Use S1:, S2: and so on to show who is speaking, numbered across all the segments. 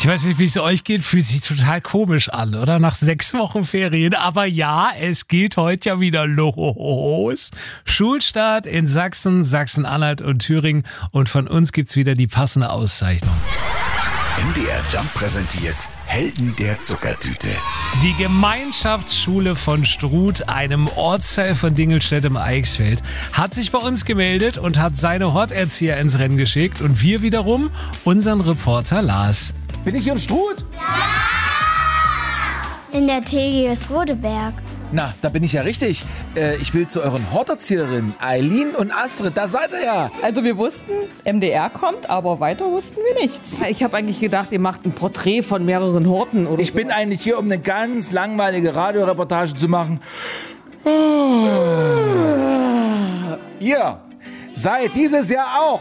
S1: Ich weiß nicht, wie es euch geht, fühlt sich total komisch an, oder? Nach 6 Wochen Ferien. Aber ja, es geht heute ja wieder los. Schulstart in Sachsen, Sachsen-Anhalt und Thüringen. Und von uns gibt's wieder die passende Auszeichnung.
S2: MDR Jump präsentiert Helden der Zuckertüte.
S1: Die Gemeinschaftsschule von Struth, einem Ortsteil von Dingelstedt im Eichsfeld, hat sich bei uns gemeldet und hat seine Horterzieher ins Rennen geschickt. Und wir wiederum unseren Reporter Lars.
S3: Bin ich hier in Struth?
S4: In der TGS Rodeberg.
S3: Na, da bin ich ja richtig. Ich will zu euren Horterzieherinnen, Eileen und Astrid. Da seid ihr ja.
S5: Also wir wussten, MDR kommt, aber weiter wussten wir nichts.
S6: Ich habe eigentlich gedacht, ihr macht ein Porträt von mehreren Horten oder
S3: Ich
S6: so.
S3: bin eigentlich hier, um eine ganz langweilige Radioreportage zu machen. Ihr seid dieses Jahr auch.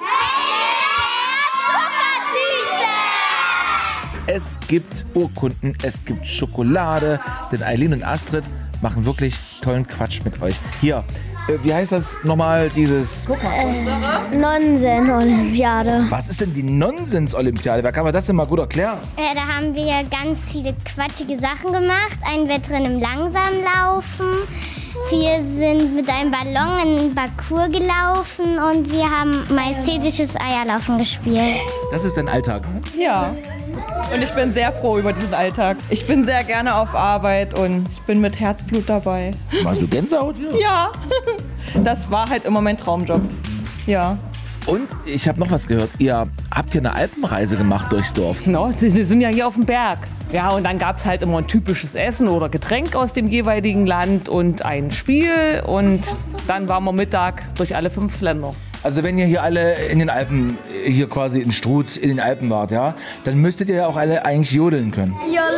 S3: Es gibt Urkunden, es gibt Schokolade, denn Eileen und Astrid machen wirklich tollen Quatsch mit euch. Hier, wie heißt das nochmal, dieses...
S4: Nonsens-Olympiade.
S3: Was ist denn die Nonsens-Olympiade? Wer kann mir das denn mal gut erklären?
S4: Da haben wir ganz viele quatschige Sachen gemacht. Ein Wettrennen im Langsamlaufen. Wir sind mit einem Ballon in einen Parcours gelaufen und wir haben majestätisches Eierlaufen gespielt.
S3: Das ist dein Alltag.
S5: Ja. Und ich bin sehr froh über diesen Alltag. Ich bin sehr gerne auf Arbeit und ich bin mit Herzblut dabei.
S3: Warst du Gänsehaut hier?
S5: Ja, das war halt immer mein Traumjob. Ja.
S3: Und ich habe noch was gehört. Ihr habt hier eine Alpenreise gemacht durchs Dorf.
S6: No, wir sind ja hier auf dem Berg. Ja, und dann gab es halt immer ein typisches Essen oder Getränk aus dem jeweiligen Land und ein Spiel. Und dann waren wir Mittag durch alle 5 Länder.
S3: Also wenn ihr hier alle in den Alpen, hier quasi in Struth, in den Alpen wart, ja, dann müsstet ihr ja auch alle eigentlich jodeln können.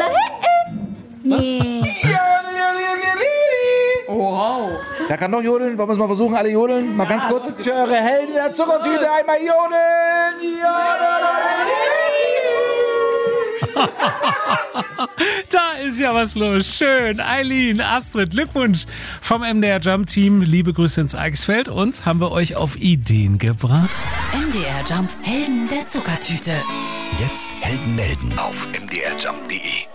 S4: Nee.
S5: Wow.
S3: Wer kann noch jodeln? Wollen wir es mal versuchen, alle jodeln? Mal ganz kurz. Für eure Helden der Zuckertüte einmal jodeln!
S1: Da ist ja was los. Schön. Eileen, Astrid, Glückwunsch vom MDR Jump Team. Liebe Grüße ins Eichsfeld und haben wir euch auf Ideen gebracht.
S7: MDR Jump, Helden der Zuckertüte.
S2: Jetzt Helden melden auf mdrjump.de.